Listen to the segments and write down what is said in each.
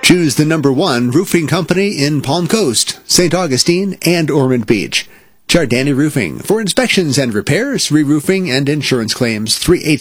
Choose the number one roofing company in Palm Coast, St. Augustine, and Ormond Beach. Giardani Roofing. For inspections and repairs, re-roofing, and insurance claims,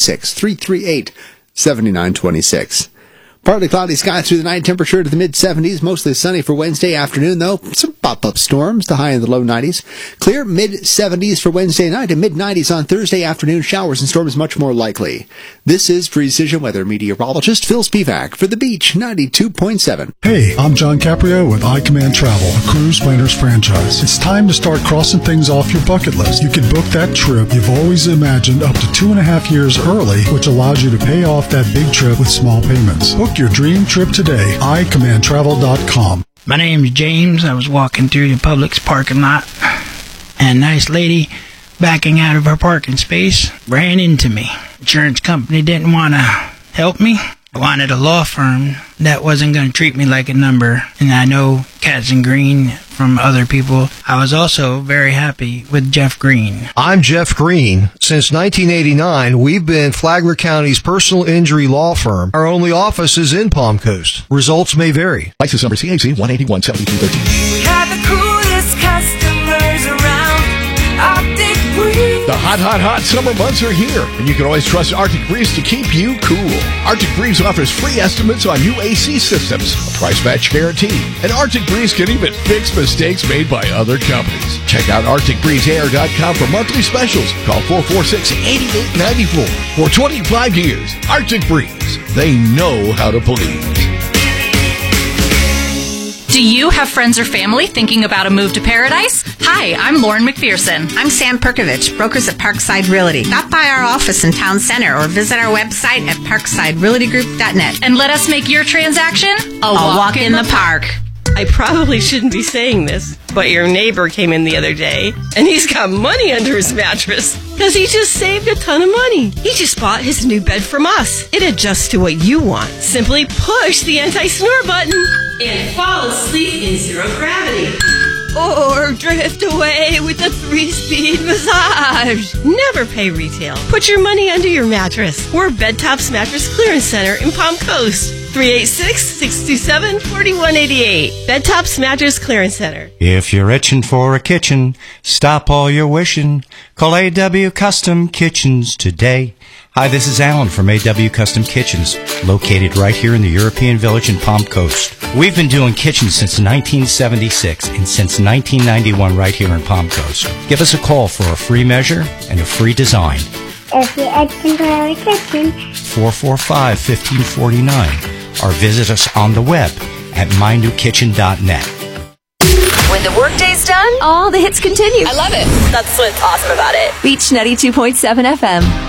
386-338-7926. Partly cloudy skies through the night, temperature to the mid-70s, mostly sunny for Wednesday afternoon, though. Some pop-up storms, the high in the low 90s. Clear mid-70s for Wednesday night and mid-90s on Thursday afternoon. Showers and storms much more likely. This is Precision Weather meteorologist Phil Spivak for The Beach 92.7. Hey, I'm John Caprio with iCommand Travel, a cruise planners franchise. It's time to start crossing things off your bucket list. You can book that trip you've always imagined up to 2.5 years early, which allows you to pay off that big trip with small payments. Book your dream trip today. iCommandTravel.com. My name's James. I was walking through the Publix parking lot, and a nice lady backing out of her parking space ran into me. Insurance company didn't want to help me. I wanted a law firm that wasn't going to treat me like a number, and I know Katz and Green from other people. I was also very happy with Jeff Green. I'm Jeff Green. Since 1989, we've been Flagler County's personal injury law firm. Our only office is in Palm Coast. Results may vary. License number CAC 1817213. We have the coolest customers around. Arctic Breeze. The hot summer months are here, and you can always trust Arctic Breeze to keep you cool. Arctic Breeze offers free estimates on new AC systems, a price match guarantee, and Arctic Breeze can even fix mistakes made by other companies. Check out ArcticBreezeAir.com for monthly specials. Call 446-8894. For 25 years, Arctic Breeze. They know how to please. Do you have friends or family thinking about a move to paradise? Hi, I'm Lauren McPherson. I'm Sam Perkovich, brokers at Parkside Realty. Stop by our office in Town Center or visit our website at parksiderealtygroup.net. And let us make your transaction a walk in the park. I probably shouldn't be saying this, but your neighbor came in the other day, and he's got money under his mattress because he just saved a ton of money. He just bought his new bed from us. It adjusts to what you want. Simply push the anti-snore button and fall asleep in zero gravity. Or drift away with a 3-speed massage. Never pay retail. Put your money under your mattress. We're Bedtops Mattress Clearance Center in Palm Coast. 386-627-4188. Bedtops Mattress Clearance Center. If you're itching for a kitchen, stop all your wishing. Call A.W. Custom Kitchens today. Hi, this is Alan from A.W. Custom Kitchens, located right here in the European Village in Palm Coast. We've been doing kitchens since 1976 and since 1991 right here in Palm Coast. Give us a call for a free measure and a free design. If you're itching for a kitchen, 445-1549. Or visit us on the web at mynewkitchen.net. When the workday's done, all the hits continue. I love it. That's what's awesome about it. Beach 92.7 FM.